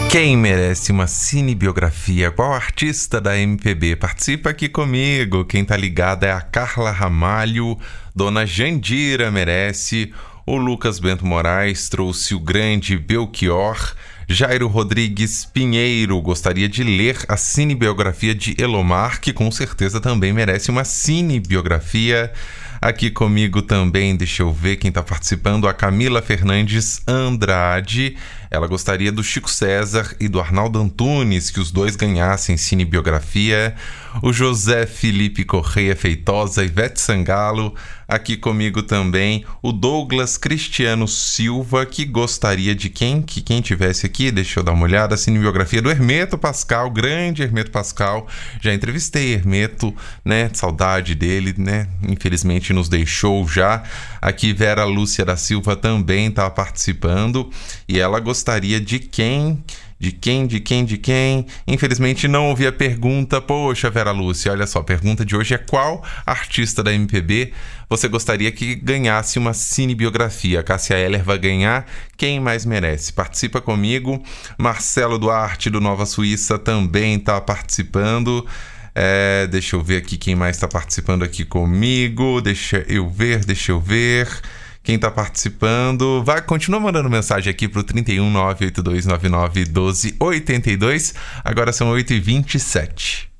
Quem merece uma cinebiografia? Qual artista da MPB? Participa aqui comigo. Quem tá ligada é a Carla Ramalho. Dona Jandira merece. O Lucas Bento Moraes trouxe o grande Belchior. Jairo Rodrigues Pinheiro gostaria de ler a cinebiografia de Elomar, que com certeza também merece uma cinebiografia. Aqui comigo também, deixa eu ver quem está participando, a Camila Fernandes Andrade. Ela gostaria do Chico César e do Arnaldo Antunes, que os dois ganhassem cinebiografia. O José Felipe Correia Feitosa, Ivete Sangalo. Aqui comigo também o Douglas Cristiano Silva, que gostaria de quem tivesse aqui, deixa eu dar uma olhada, a cinebiografia do Hermeto Pascoal, grande Hermeto Pascoal. Já entrevistei Hermeto, né? Saudade dele, né? Infelizmente nos deixou já. Aqui Vera Lúcia da Silva também está participando e ela gostaria de quem? De quem? Infelizmente não ouvi a pergunta. Poxa, Vera Lúcia, olha só, a pergunta de hoje é: qual artista da MPB você gostaria que ganhasse uma cinebiografia? A Cássia Eller vai ganhar. Quem mais merece? Participa comigo. Marcelo Duarte, do Nova Suíça, também está participando. Deixa eu ver aqui quem mais está participando aqui comigo. Deixa eu ver. Quem está participando, continua mandando mensagem aqui para o 31 98299 1282. Agora são 8h27.